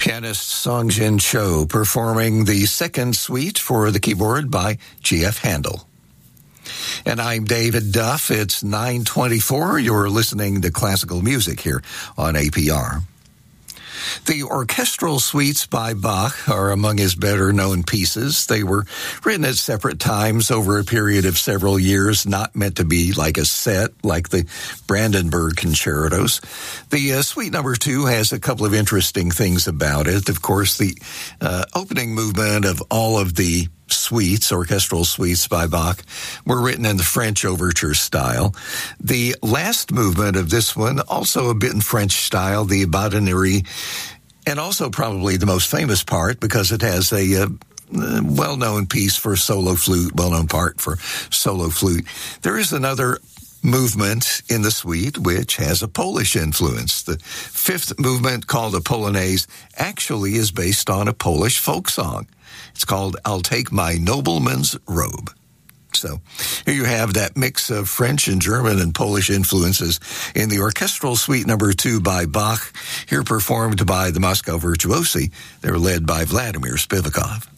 Pianist Song Jin Cho performing the second suite for the keyboard by G.F. Handel. And I'm David Duff. It's 9:24. You're listening to classical music here on APR. The orchestral suites by Bach are among his better-known pieces. They were written at separate times over a period of several years, not meant to be like a set, like the Brandenburg concertos. The suite number 2 has a couple of interesting things about it. Of course, the opening movement of all of the suites, orchestral suites by Bach, were written in the French overture style. The last movement of this one, also a bit in French style, the Badinnerie, and also probably the most famous part because it has a well-known piece for solo flute, well-known part for solo flute. There is another movement in the suite which has a Polish influence. The fifth movement, called a Polonaise, actually is based on a Polish folk song. It's called I'll Take My Nobleman's Robe. So here you have that mix of French and German and Polish influences in the orchestral suite number 2 by Bach, here performed by the Moscow Virtuosi. They're led by Vladimir Spivakov.